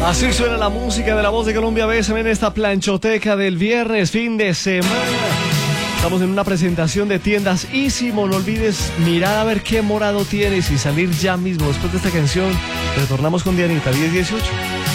Así suena la música de La Voz de Colombia BSM en esta planchoteca del viernes, fin de semana. Estamos en una presentación de tiendas Ísimo. No olvides mirar a ver qué morado tienes y salir ya mismo. Después de esta canción, retornamos con Dianita, 10:18.